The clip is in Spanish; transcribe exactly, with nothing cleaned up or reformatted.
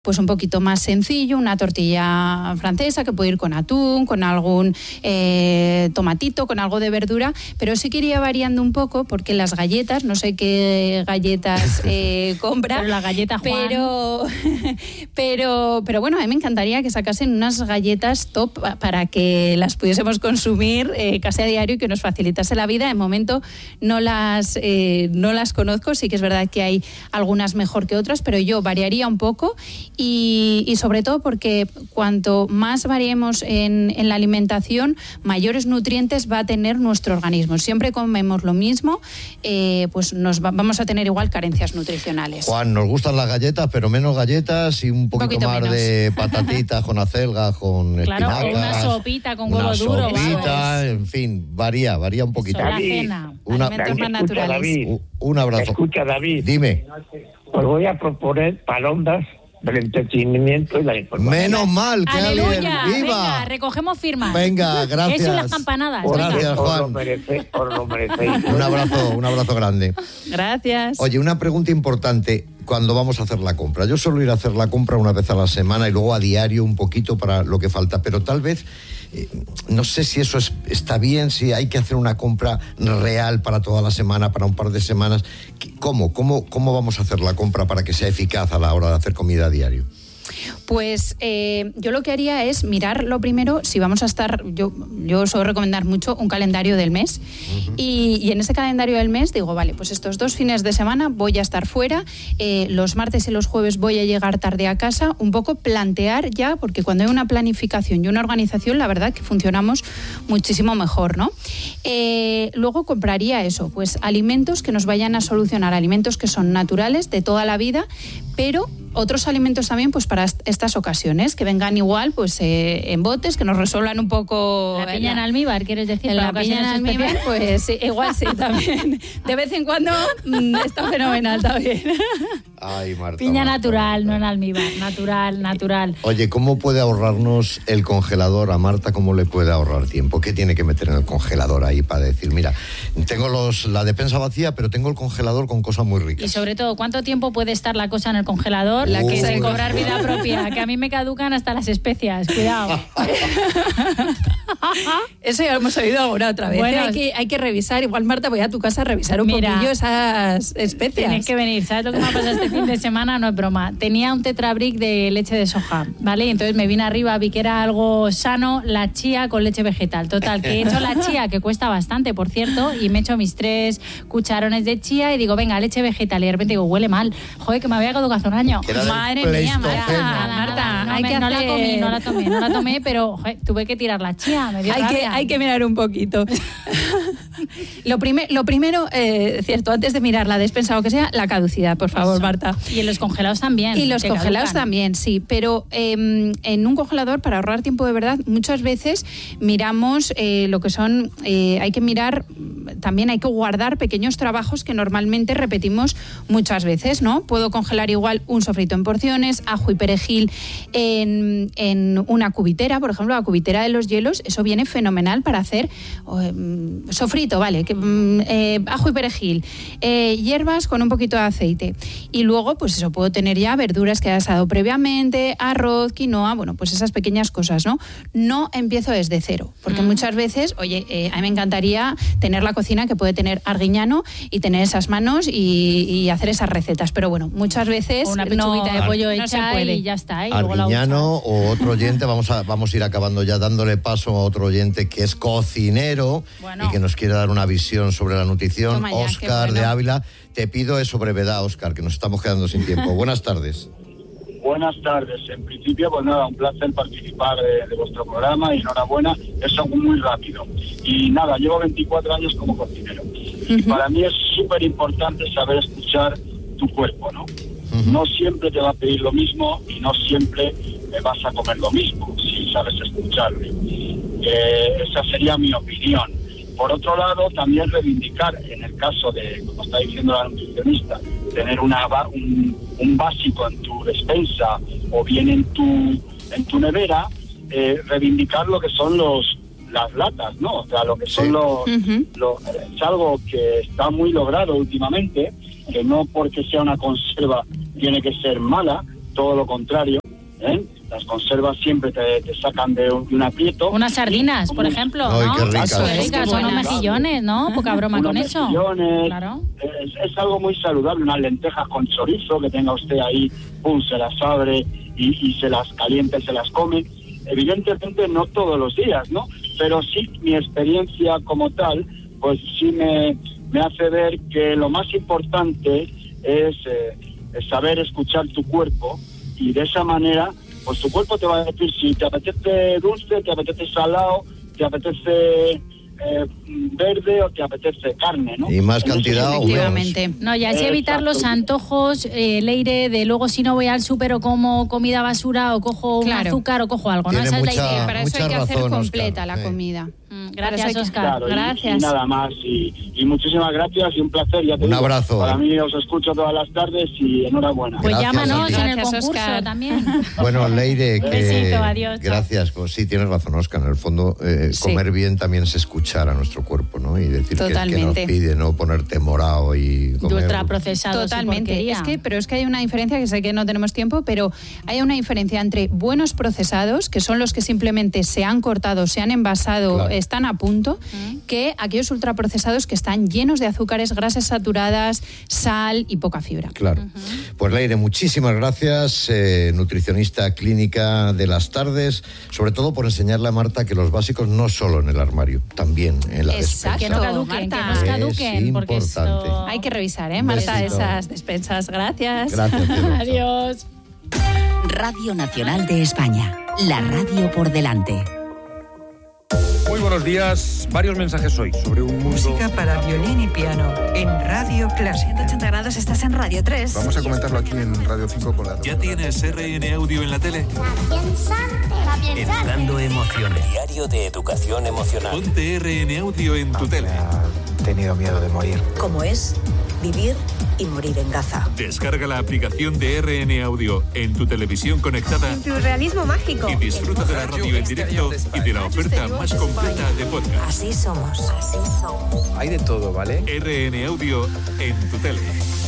pues un poquito más sencillo, una tortilla francesa que puede ir con atún, con algún eh, tomatito, con algo de verdura, pero sí que iría variando un poco porque las galletas, no sé qué galletas eh, compra, pero la galleta Juan. Pero, pero, pero bueno, a mí me encantaría que sacasen unas galletas top para que las pudiésemos consumir eh, casi a diario y que nos facilitase la vida. De momento no las, eh, no las conozco, sí que es verdad que hay algunas mejor que otras, pero yo variaría un poco. Y, y sobre todo porque cuanto más variemos en, en la alimentación, mayores nutrientes va a tener nuestro organismo. Siempre comemos lo mismo, eh, pues nos va, vamos a tener igual carencias nutricionales. Juan, nos gustan las galletas, pero menos galletas y un poquito, un poquito más menos. De patatitas con acelgas, con claro, espinacas. Una sopita con huevo duro. Una sopita, ¿vale? En fin, varía, varía un poquito. La cena. Una, alimentos más naturales. David, un abrazo. Escucha, David. Dime. Os voy a proponer palondas del entretenimiento y la información. Menos mal, que ¡Aleluya! alguien viva. Venga, recogemos firmas. Venga, gracias. Eso y las campanadas. Gracias, Os Juan. lo merecéis, os lo merecéis. Un abrazo, un abrazo grande. Gracias. Oye, una pregunta importante cuando vamos a hacer la compra. Yo suelo ir a hacer la compra una vez a la semana y luego a diario un poquito para lo que falta, pero tal vez eh, no sé si eso es, está bien, si hay que hacer una compra real para toda la semana, para un par de semanas. ¿Cómo? ¿Cómo, cómo vamos a hacer la compra para que sea eficaz a la hora de hacer comida a diario? Pues eh, yo lo que haría es mirar lo primero, si vamos a estar, yo, yo suelo recomendar mucho un calendario del mes, uh-huh. y, y en ese calendario del mes digo, vale, pues estos dos fines de semana voy a estar fuera, eh, los martes y los jueves voy a llegar tarde a casa, un poco plantear ya, porque cuando hay una planificación y una organización, la verdad que funcionamos muchísimo mejor, ¿no? Eh, luego compraría eso, pues alimentos que nos vayan a solucionar, alimentos que son naturales de toda la vida, pero otros alimentos también pues para estas ocasiones, que vengan igual pues eh, en botes, que nos resuelvan un poco... La piña en almíbar, ¿quieres decir? La piña en almíbar, pues sí, igual sí, también. De vez en cuando mmm, está fenomenal también. Ay, Marta, piña Marta, natural, Marta. no en almíbar, natural, natural. Oye, ¿cómo puede ahorrarnos el congelador a Marta? ¿Cómo le puede ahorrar tiempo? ¿Qué tiene que meter en el congelador ahí para decir, mira, tengo los la despensa vacía, pero tengo el congelador con cosas muy ricas? Y sobre todo, ¿cuánto tiempo puede estar la cosa en el congelador? La que se cobrar vida propia, que a mí me caducan hasta las especias, cuidado. Eso ya lo hemos oído alguna otra vez. Bueno, hay, que, hay que revisar, igual Marta, voy a tu casa a revisar un mira, poquillo esas especias. Tienes que venir, ¿sabes lo que me ha pasado este fin de semana? No es broma. Tenía un tetrabric de leche de soja, ¿vale? Entonces me vine arriba, vi que era algo sano, la chía con leche vegetal. Total, que he hecho la chía, que cuesta bastante, por cierto, y me he hecho mis tres cucharones de chía y digo, venga, leche vegetal. Y de repente digo, huele mal. Joder, que me había caducado hace un año. Madre mía, Marta, Marta, no, hay me, que no hacer... la comí, no la tomé, no la tomé, pero joder, tuve que tirar la chía, me dio hay rabia. que Hay que mirar un poquito. lo, prime, lo primero, eh, cierto, antes de mirar la despensa o lo que sea, la caducidad, por favor, Eso. Marta. Y en los congelados también. Y los congelados caducan. También, sí, pero eh, en un congelador, para ahorrar tiempo de verdad, muchas veces miramos eh, lo que son, eh, hay que mirar, también hay que guardar pequeños trabajos que normalmente repetimos muchas veces, ¿no? Puedo congelar igual un sofrito en porciones, ajo y perejil en, en una cubitera, por ejemplo, la cubitera de los hielos, eso viene fenomenal para hacer eh, sofrito, vale, que, eh, ajo y perejil, eh, hierbas con un poquito de aceite, y luego pues eso, puedo tener ya verduras que he asado previamente, arroz, quinoa, bueno, pues esas pequeñas cosas, ¿no? No empiezo desde cero, porque mm. muchas veces, oye, eh, a mí me encantaría tener la cocina que puede tener Arguiñano y tener esas manos y, y hacer esas recetas, pero bueno, muchas veces o una pechuguita no, de pollo no hecha se puede. Y ya está. Y Arguiñano o otro oyente, vamos a, vamos a ir acabando ya dándole paso a otro oyente que es cocinero, bueno, y que nos quiere dar una visión sobre la nutrición. Ya, Óscar bueno. de Ávila, te pido eso brevedad, Óscar, que nos estamos quedando sin tiempo. Buenas tardes. Buenas tardes. En principio, pues nada, un placer participar de, de vuestro programa y enhorabuena, es algo muy rápido. Y nada, llevo veinticuatro años como cocinero. Uh-huh. Y para mí es súper importante saber escuchar tu cuerpo, ¿no? Uh-huh. No siempre te va a pedir lo mismo y no siempre vas a comer lo mismo, si sabes escucharme. Eh, esa sería mi opinión. Por otro lado, también reivindicar, en el caso de, como está diciendo la nutricionista, tener una, un, un básico en tu despensa o bien en tu, en tu nevera, eh, reivindicar lo que son los las latas, ¿no? O sea, lo que son sí. los, uh-huh. los... Es algo que está muy logrado últimamente, que no porque sea una conserva tiene que ser mala, todo lo contrario. ¿eh? Las conservas siempre te, te sacan de un, de un aprieto. Unas sardinas, por ejemplo, Ay, ¿no? qué ricas. Eso, qué ricas, son unos mejillones, ¿no? Poca broma Unos con eso. mejillones, Claro. Es, es algo muy saludable, unas lentejas con chorizo que tenga usted ahí, pum, se las abre y, y se las calienta y se las come. Evidentemente no todos los días, ¿no? Pero sí mi experiencia como tal, pues sí me, me hace ver que lo más importante es, eh, es saber escuchar tu cuerpo, y de esa manera pues tu cuerpo te va a decir si te apetece dulce, te apetece salado, te apetece eh, verde o te apetece carne, ¿no? Y más En cantidad eso o sí, menos. Efectivamente. No, y así evitar Exacto. los antojos, eh, Leire, de luego si no voy al súper o como comida basura o cojo Claro. un azúcar o cojo algo, ¿no? Tiene Esa es la mucha- idea. Para eso hay mucha que hacer razón, completa Óscar. la Sí. comida. Mm, Para eso Gracias, hay que- Óscar. Claro, y- Gracias. Y, nada más, y, y muchísimas gracias y un placer. Ya te Un digo, abrazo. Para mí os escucho todas las tardes y enhorabuena. Pues Gracias llámanos a ti. en el Gracias, concurso Óscar. también. Bueno, Leire, que... Besito, adiós, chao. Gracias. Pues sí, tienes razón, Óscar. En el fondo, eh, Sí. comer bien también es escuchar a nuestro cuerpo, ¿no? Y decir que, que nos Totalmente. pide, no ponerte morado y De comer... ultraprocesados y Totalmente. porquería. Es que, pero es que hay una diferencia, que sé que no tenemos tiempo, pero hay una diferencia entre buenos procesados, que son los que simplemente se han cortado, se han envasado, Claro. están a punto, que aquellos ultraprocesados que están llenos de azúcares, grasas saturadas, sal y poca fibra. Claro. Pues Leire, muchísimas gracias, eh, nutricionista clínica de las tardes, sobre todo por enseñarle a Marta que los básicos no solo en el armario, también en la Exacto. Que despensa. no caduquen, Marta. que no Es caduquen, porque importante. esto... Hay que revisar, ¿eh, Un Marta, besito. esas despensas. Gracias. Gracias, cielo. Chao. Adiós. Radio Nacional de España, la radio por delante. Muy buenos días. Varios mensajes hoy sobre un mundo... Música para violín y piano en Radio Clásica. ochenta grados, estás en Radio tres. Vamos a comentarlo aquí en Radio cinco con la... ¿Ya tienes R N Audio en la tele? Educando emociones. Diario de educación emocional. Ponte R N Audio en tu tele. He tenido miedo de morir. Como es vivir y morir en Gaza. Descarga la aplicación de R N Audio en tu televisión conectada Surrealismo mágico. y disfruta de la radio en directo y de la oferta más completa de podcast. Así somos, así somos. Hay de todo, ¿vale? R N Audio en tu tele.